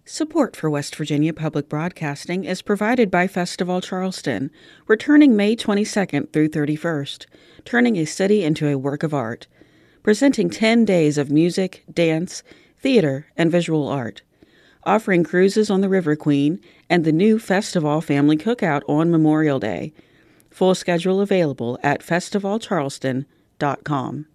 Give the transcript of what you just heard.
Support for West Virginia Public Broadcasting is provided by Festival Charleston, returning May 22nd through 31st, turning a city into a work of art, presenting 10 days of music, dance, theater, and visual art, offering cruises on the River Queen and the new Festival Family Cookout on Memorial Day. Full schedule available at festivalcharleston.com.